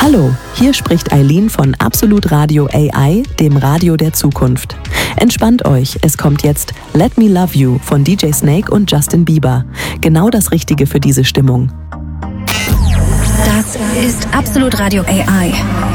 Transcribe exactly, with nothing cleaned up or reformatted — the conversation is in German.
Hallo, hier spricht Eileen von Absolut Radio A I, dem Radio der Zukunft. Entspannt euch, es kommt jetzt Let Me Love You von D J Snake und Justin Bieber. Genau das Richtige für diese Stimmung. Das ist Absolut Radio A I.